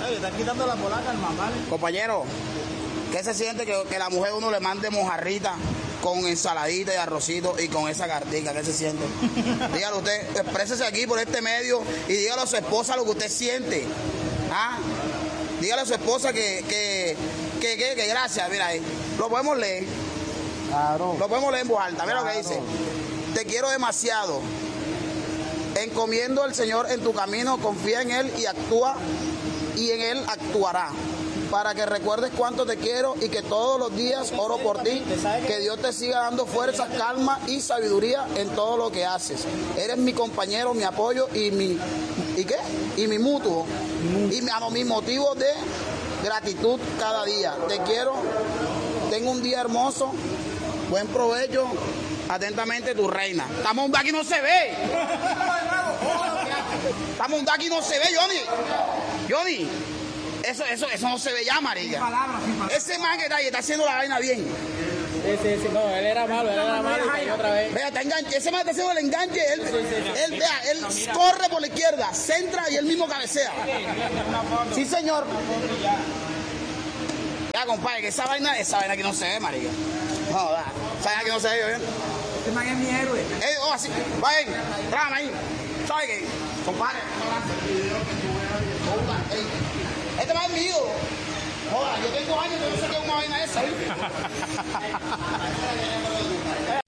Oye, estás quitando la polaca al mamá. Compañero, ¿qué se siente que la mujer uno le mande mojarrita con ensaladita y arrocito y con esa cartica? ¿Qué se siente? Dígalo usted, exprésese aquí por este medio y dígale a su esposa lo que usted siente. ¿Ah? Dígale a su esposa que gracias, mira ahí. Lo podemos leer. Claro. Lo podemos leer en voz alta. Mira lo que dice. Te quiero demasiado. Encomiendo al Señor en tu camino, confía en Él y actúa, y en Él actuará. Para que recuerdes cuánto te quiero y que todos los días oro por ti, que Dios te siga dando fuerza, calma y sabiduría en todo lo que haces. Eres mi compañero, mi apoyo y mi mutuo, y mi motivo de gratitud cada día. Te quiero, tengo un día hermoso, buen provecho, atentamente tu reina. Estamos un aquí no se ve. Estamos un aquí no se ve, Johnny. Eso no se ve ya, marica. Ese man que está ahí está haciendo la vaina bien. Sí, no, él era malo y cayó otra vez. Vea, está enganche. Ese man está haciendo el enganche. Él corre por la izquierda, centra y él mismo cabecea. Sí, señor. Ya, compadre, que esa vaina aquí no se ve, marica. No, da. Esa vaina aquí no se ve, ¿bien? Este man es mi héroe. Así. Vayan, trágame ahí. ¿Sabe qué? Compadre. Este man es mío. Joda, yo tengo años que no sé qué es una vaina esa, ¿eh?